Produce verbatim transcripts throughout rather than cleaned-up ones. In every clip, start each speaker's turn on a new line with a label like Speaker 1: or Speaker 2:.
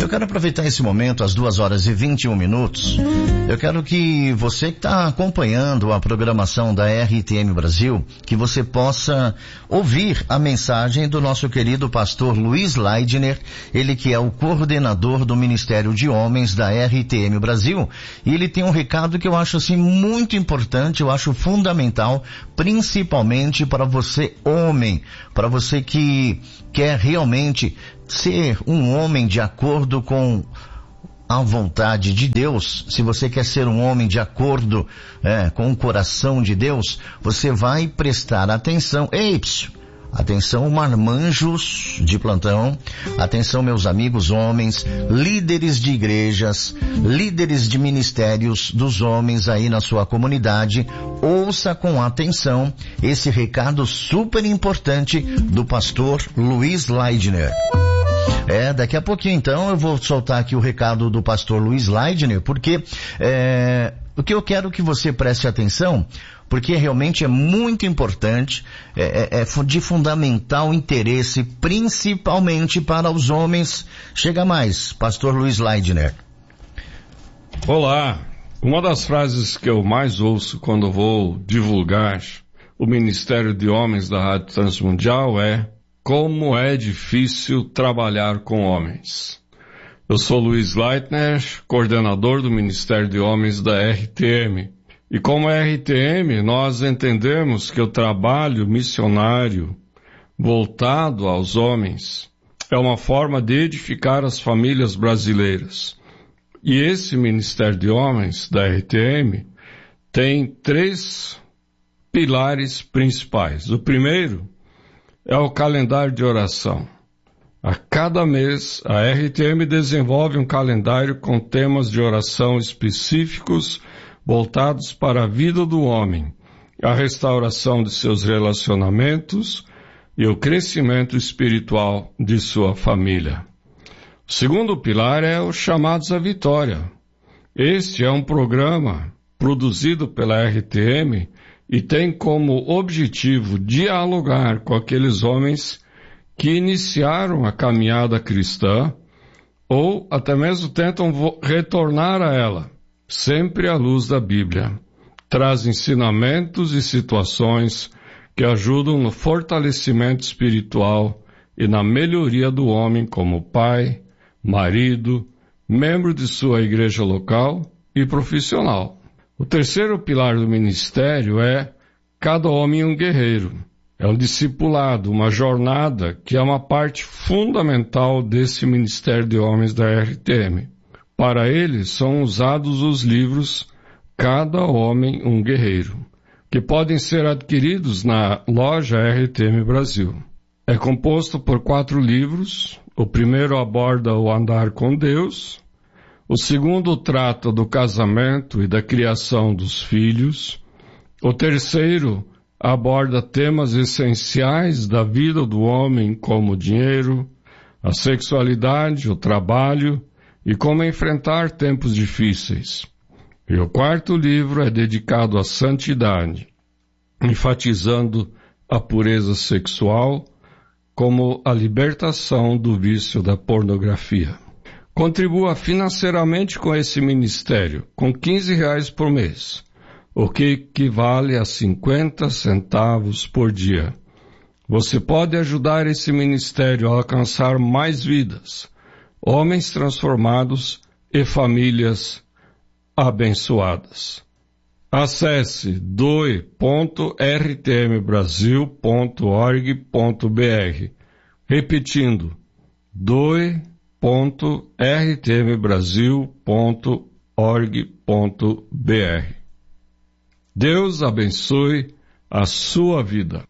Speaker 1: quero aproveitar esse momento, às duas horas e vinte e um minutos. Eu quero que você que está acompanhando a programação da R T M Brasil, que você possa ouvir a mensagem do nosso querido pastor Luiz Leidner, ele que é o coordenador do Ministério de Homens da R T M Brasil, e ele tem um recado que eu acho assim muito importante, eu acho fundamental, principalmente para você homem, para você que quer realmente ser um homem de acordo com a vontade de Deus. Se você quer ser um homem de acordo é, com o coração de Deus, você vai prestar atenção. Ei, psiu, atenção, marmanjos de plantão, atenção, meus amigos homens, líderes de igrejas, líderes de ministérios dos homens aí na sua comunidade, ouça com atenção esse recado super importante do pastor Luiz Leidner. É, daqui a pouquinho então eu vou soltar aqui o recado do pastor Luiz Leidner, porque é, o que eu quero que você preste atenção, porque realmente é muito importante, é, é, é de fundamental interesse, principalmente para os homens. Chega mais, pastor Luiz Leidner.
Speaker 2: Olá, uma das frases que eu mais ouço quando vou divulgar o Ministério de Homens da Rádio Transmundial é: como é difícil trabalhar com homens. Eu sou Luiz Leidner, coordenador do Ministério de Homens da R T M. E como R T M, nós entendemos que o trabalho missionário voltado aos homens é uma forma de edificar as famílias brasileiras. E esse Ministério de Homens da R T M tem três pilares principais. O primeiro é o calendário de oração. A cada mês, a R T M desenvolve um calendário com temas de oração específicos voltados para a vida do homem, a restauração de seus relacionamentos e o crescimento espiritual de sua família. O segundo pilar é os Chamados à Vitória. Este é um programa produzido pela R T M e tem como objetivo dialogar com aqueles homens que iniciaram a caminhada cristã ou até mesmo tentam retornar a ela, sempre à luz da Bíblia. Traz ensinamentos e situações que ajudam no fortalecimento espiritual e na melhoria do homem como pai, marido, membro de sua igreja local e profissional. O terceiro pilar do ministério é cada homem um guerreiro. É um discipulado, uma jornada que é uma parte fundamental desse Ministério de Homens da R T M. Para ele são usados os livros Cada Homem um Guerreiro, que podem ser adquiridos na loja R T M Brasil. É composto por quatro livros. O primeiro aborda o andar com Deus. O segundo trata do casamento e da criação dos filhos. O terceiro aborda temas essenciais da vida do homem, como o dinheiro, a sexualidade, o trabalho e como enfrentar tempos difíceis. E o quarto livro é dedicado à santidade, enfatizando a pureza sexual como a libertação do vício da pornografia. Contribua financeiramente com esse ministério, com quinze reais por mês, o que equivale a cinquenta centavos por dia. Você pode ajudar esse ministério a alcançar mais vidas, homens transformados e famílias abençoadas. Acesse doe ponto r t m brasil ponto org ponto b r. Repetindo, doe ponto r t m brasil ponto org ponto b r. Deus abençoe a sua vida.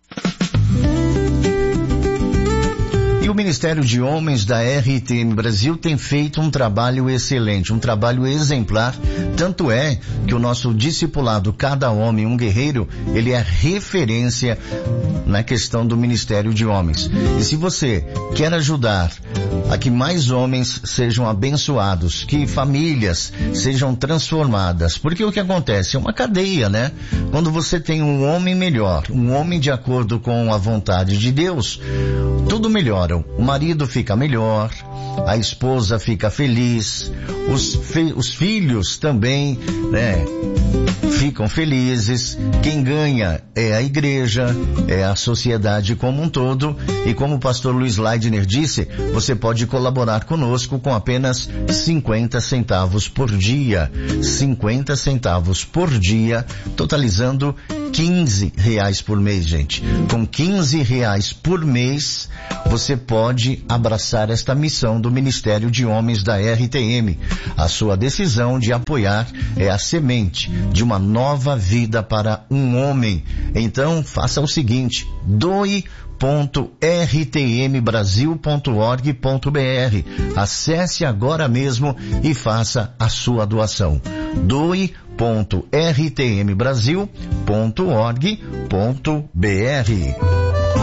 Speaker 1: E o Ministério de Homens da R T M Brasil tem feito um trabalho excelente, um trabalho exemplar. Tanto é que o nosso discipulado Cada Homem um Guerreiro, ele é referência na questão do Ministério de Homens. E se você quer ajudar a que mais homens sejam abençoados, que famílias sejam transformadas, porque o que acontece é uma cadeia, né? Quando você tem um homem melhor, um homem de acordo com a vontade de Deus, tudo melhora. O marido fica melhor, a esposa fica feliz, os, fi- os filhos também, né, ficam felizes. Quem ganha é a igreja, é a sociedade como um todo. E como o pastor Luiz Leidner disse, você pode colaborar conosco com apenas cinquenta centavos por dia. cinquenta centavos por dia, totalizando quinze reais por mês, gente. Com quinze reais por mês, você pode abraçar esta missão do Ministério de Homens da R T M. A sua decisão de apoiar é a semente de uma nova vida para um homem. Então, faça o seguinte: doe ponto r t m brasil ponto org ponto b r. Acesse agora mesmo e faça a sua doação. doe ponto r t m brasil ponto org ponto b r.